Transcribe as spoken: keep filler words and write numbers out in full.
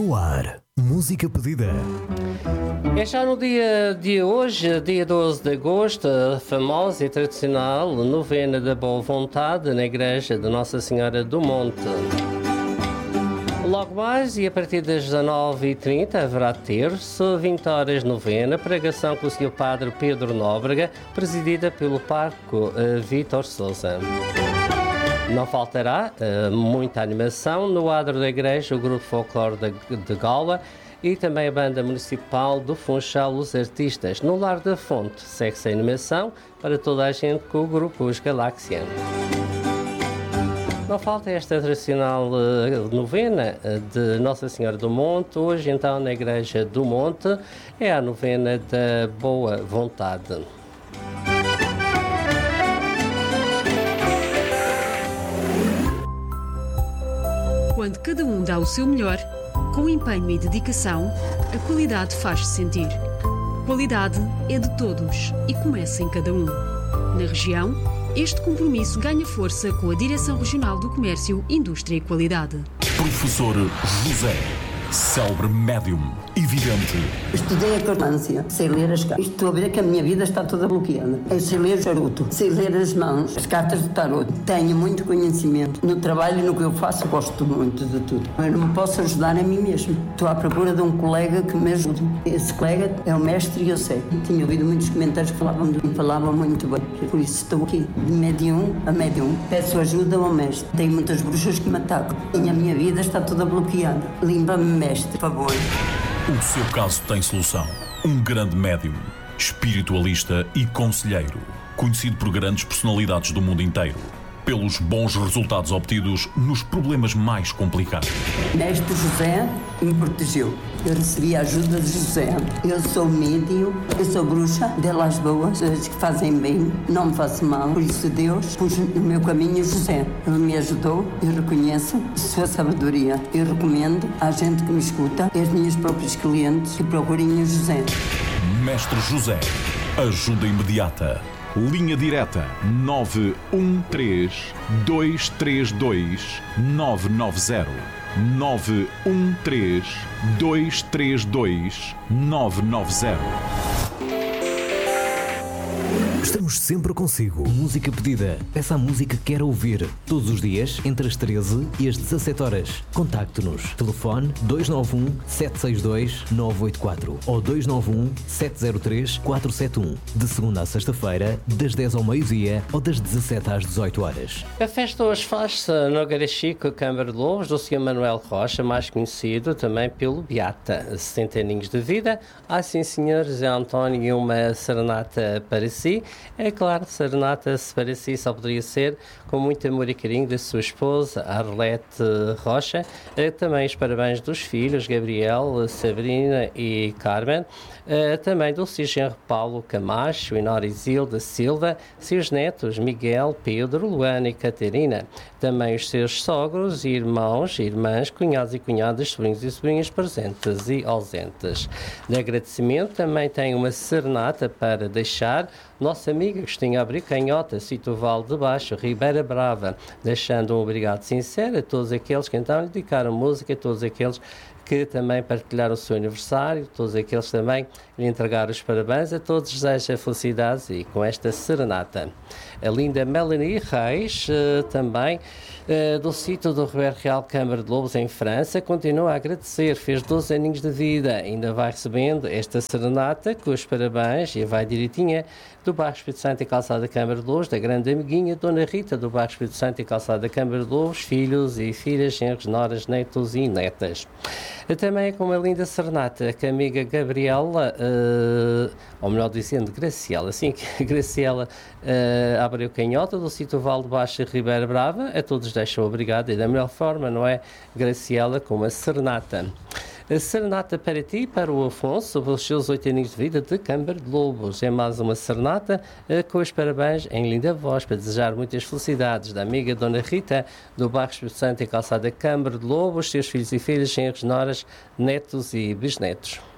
No ar, música pedida. É já no dia de hoje, dia doze de agosto, a famosa e tradicional novena da Boa Vontade na Igreja de Nossa Senhora do Monte. Logo mais, e a partir das dezanove e trinta, haverá terço, vinte horas novena, pregação com o senhor Padre Pedro Nóbrega, presidida pelo Parco uh, Vítor Sousa. Não faltará uh, muita animação no adro da igreja, o grupo folclore de, de Gala e também a banda municipal do Funchal, os artistas. No Lar da Fonte segue-se a animação para toda a gente com o grupo Os Galáxia. Não falta esta tradicional uh, novena uh, de Nossa Senhora do Monte. Hoje, então, na Igreja do Monte, é a novena da Boa Vontade. Quando cada um dá o seu melhor, com empenho e dedicação, a qualidade faz-se sentir. Qualidade é de todos e começa em cada um. Na região, este compromisso ganha força com a Direção Regional do Comércio, Indústria e Qualidade. Professor José, célebre médium e vidente. Estudei a cartância, sei ler as cartas. Estou a ver que a minha vida está toda bloqueada. Eu sei ler o charuto, sei ler as mãos, as cartas do tarot. Tenho muito conhecimento. No trabalho e no que eu faço, gosto muito de tudo. Eu não me posso ajudar a mim mesmo. Estou à procura de um colega que me ajude. Esse colega é o mestre e eu sei. Tinha ouvido muitos comentários que falavam de mim, falavam muito bem. Por isso estou aqui, de médium a médium. Peço ajuda ao mestre. Tenho muitas bruxas que me atacam. E a minha vida está toda bloqueada. Limpa-me, mestre, por favor. O seu caso tem solução. Um grande médium, espiritualista e conselheiro, conhecido por grandes personalidades do mundo inteiro, pelos bons resultados obtidos nos problemas mais complicados. Mestre José me protegeu. Eu recebi a ajuda de José. Eu sou médium, eu sou bruxa, delas boas, as que fazem bem, não me faço mal. Por isso Deus pôs no meu caminho José. Ele me ajudou, eu reconheço sua sabedoria. Eu recomendo à gente que me escuta, às minhas próprias clientes, que procurem o José. Mestre José, ajuda imediata. Linha direta nove um três, dois três dois, nove nove zero. nove um três, dois três dois, nove nove zero. Estamos sempre consigo. Música pedida. Peça a música que quer ouvir. Todos os dias, entre as treze e as dezassete horas. Contacte-nos. Telefone dois nove um, sete seis dois, nove oito quatro ou dois nove um, sete zero três, quatro sete um. De segunda a sexta-feira, das dez ao meio-dia ou das dezassete às dezoito horas. A festa hoje faz-se no Garachico, Câmara de Lobos, do senhor Manuel Rocha, mais conhecido também pelo Beata. setenta aninhos de vida. Ah, sim, senhor José António, e uma serenata para si. É claro, serenata para si só poderia ser com muito amor e carinho da sua esposa, Arlete Rocha. Também os parabéns dos filhos, Gabriel, Sabrina e Carmen. Também do seu genro Paulo Camacho e Nora Isilda Silva. Seus netos, Miguel, Pedro, Luana e Catarina. Também os seus sogros, irmãos, irmãs, cunhados e cunhadas, sobrinhos e sobrinhas presentes e ausentes. De agradecimento também tem uma serenata para deixar nossa amiga Agostinha Abreu Canhota, Sitoval de Baixo, Ribeira Brava, deixando um obrigado sincero a todos aqueles que então lhe dedicaram música, a todos aqueles que também partilharam o seu aniversário, todos aqueles que também lhe entregaram os parabéns, a todos desejo felicidades e com esta serenata. A linda Melanie Reis, uh, também uh, do sítio do Ribeiro Real Câmara de Lobos, em França, continua a agradecer, fez doze aninhos de vida, ainda vai recebendo esta serenata com os parabéns e vai direitinha do Bairro Espírito Santo e Calçada Câmara de Lobos, da grande amiguinha Dona Rita do Bairro Espírito Santo e Calçada Câmara de Lobos, filhos e filhas, genros, noras, netos e netas. Também com uma linda serenata que a amiga Gabriela, uh, ou melhor dizendo, Graciela, sim, Graciela uh, Abreu Canhota, do sítio Val de Baixo e Ribeira Brava, a todos deixam obrigado e da melhor forma, não é, Graciela, com uma serenata. A serenata para ti, para o Afonso, pelos seus oito anos de vida de Câmara de Lobos. É mais uma serenata uh, com os parabéns em linda voz para desejar muitas felicidades da amiga Dona Rita, do Bairro Espírito Santo e Calçada Câmara de Lobos, seus filhos e filhas, genros, noras, netos e bisnetos.